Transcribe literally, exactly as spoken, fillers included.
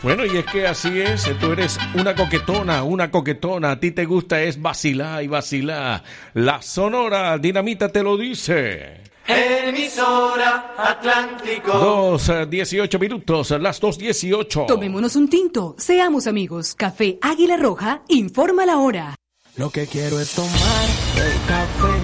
Bueno, y es que así es, tú eres una coquetona, una coquetona, a ti te gusta es vacilar y vacilar. La Sonora Dinamita te lo dice. Emisora Atlántico. Dos, dieciocho minutos, las dos dieciocho. Tomémonos un tinto, seamos amigos. Café Águila Roja, informa la hora. Lo que quiero es tomar el café